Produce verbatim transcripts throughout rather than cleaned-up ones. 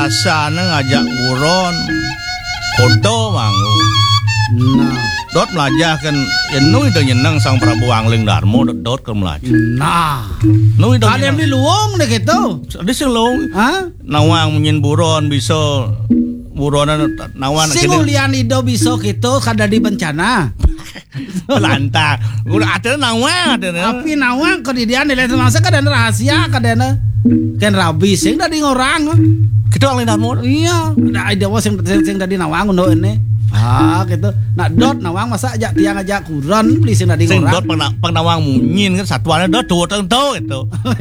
Asana ngajak buron kodo mangu. Nah, Dot melajah kan enu itu nyeneng sang Prabu Angling Darmo dot dot kan melajah. nah. Nu itu Ada yang di luang deh gitu. ada sing lo Hah? nawang menyen buron bisa buronan nawan Sing ulian ido bisa gitu kada di bencana. lantang. Udah ada nawang ada. Tapi nawang ke di dia nilai termasuk kada rahasia kada na. Kan rabi sing dari orang. Kita Angling Darmo. Iya, ada ide was sing sing dari nawang undo ini. Ah gitu. Nak dot nawang masa ajak tiang ajak kuron beli sing dari Sing orang. dot pang pang nawang munyin kan satuannya dot dua tentu itu.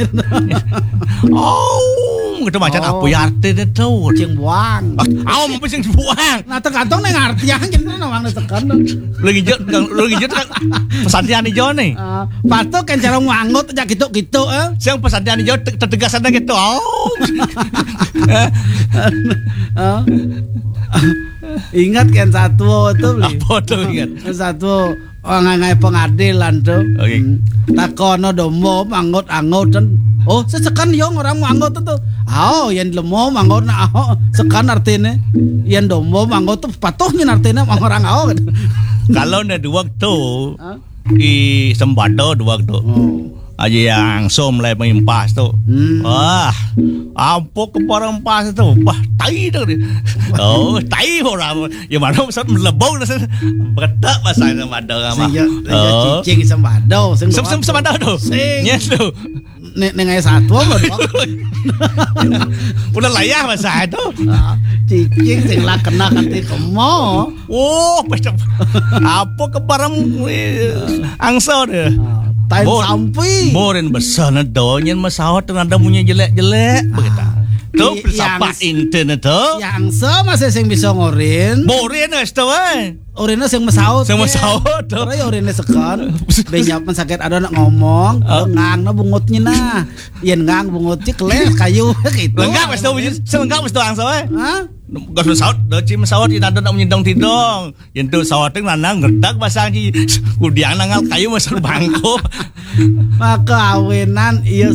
Oh, gitu macam apa ya arti itu? Cing buang. Ah, mau sing buang. Nah tergantung neng artian gitu nawang tekan. Lagi jut, lagi jut kan pesantren hijau nih. Ah, patok kan cara nganggut ajak gitu-gitu eh. Siang pesantren hijau tertegas ada gitu. Oh. Ah. Ingat kan satu itu beli. Apa tuh ingat? Satu orang ngai pengadilan tuh. Oke. Takono domo manggut anggut dan oh sesekan yang orang manggut itu. Oh yang lemo manggut na oh sekan artinya. Yang domo manggut tuh patuhnya artinya orang oh. Kalau ada dua waktu di Sembado dua waktu. Aja yang som mulai mengimpas tuh. Hmm. Wah, apa keparang pas itu? Wah, tai tuh. Oh, tai orang. Ya mana maksud melebong nasi. Bedak bahasa Sembado sama. Saya cicing Sembado. Sem sem Sembado tuh. Yes tuh. Nengai satu apa? Udah layah bahasa itu. Cicing sing lah kena kati kemo. Oh, apa keparang angsa deh. Tain sampai. Boren besar na donyen masawat dan ada punya jelek-jelek begitu. Tuh sapa internet tuh. Yang se masih sing bisa ngorin. Boren es tuh eh. Orina sing masaut. Sing masaut tuh. Ora ya orina sekan. Benyap sakit ada nak ngomong, ngang na bungutnya nah. Yen ngang bungut cikles kayu gitu. Lenggak wis tuh, selengkap wis tuh angsa eh. Hah? Gas masaut, dah cim masaut ina ada nak menyedong tidong. Yen tuh sawat teh nanang ngerdak basang ci. Udiang nangal kayu masuk bangko. Maka awenan iya